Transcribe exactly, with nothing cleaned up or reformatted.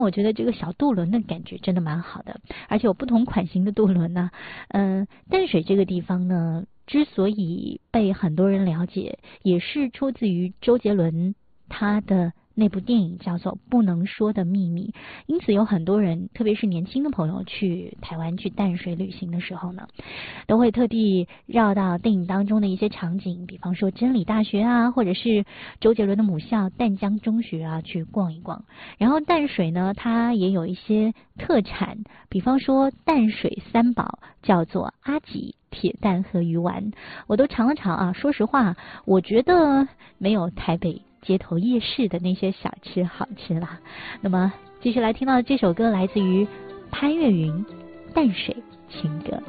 我觉得这个小渡轮的感觉真的蛮好的，而且有不同款型的渡轮呢。嗯、呃，淡水这个地方呢，之所以被很多人了解，也是出自于周杰伦他的那部电影叫做《不能说的秘密》，因此有很多人，特别是年轻的朋友去台湾去淡水旅行的时候呢，都会特地绕到电影当中的一些场景，比方说真理大学啊，或者是周杰伦的母校淡江中学啊，去逛一逛。然后淡水呢，它也有一些特产，比方说淡水三宝叫做阿吉、铁蛋和鱼丸，我都尝了尝啊。说实话，我觉得没有台北街头夜市的那些小吃好吃啦。那么继续来听到这首歌，来自于潘越云《淡水情歌》。